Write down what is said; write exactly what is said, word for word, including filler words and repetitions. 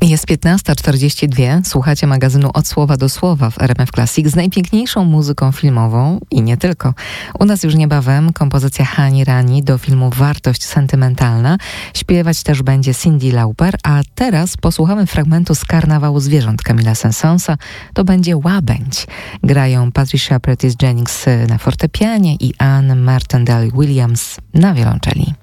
Jest piętnasta czterdzieści dwa. Słuchacie magazynu Od Słowa do Słowa w R M F Classic z najpiękniejszą muzyką filmową i nie tylko. U nas już niebawem kompozycja Hani Rani do filmu Wartość sentymentalna. Śpiewać też będzie Cyndi Lauper, a teraz posłuchamy fragmentu z Karnawału zwierząt Camille'a Saint-Saënsa. To będzie Łabędź. Grają Patricia Prentice Jennings na fortepianie i Anne Martindale-Williams na wiolonczeli.